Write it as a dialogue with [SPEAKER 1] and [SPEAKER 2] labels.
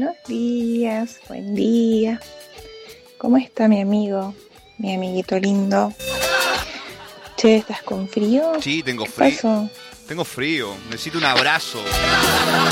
[SPEAKER 1] Buenos días, buen día. ¿Cómo está mi amigo, mi amiguito lindo? Che, ¿estás con frío?
[SPEAKER 2] Sí, tengo
[SPEAKER 1] ¿Qué
[SPEAKER 2] frío.
[SPEAKER 1] pasó?
[SPEAKER 2] Tengo frío, necesito un abrazo.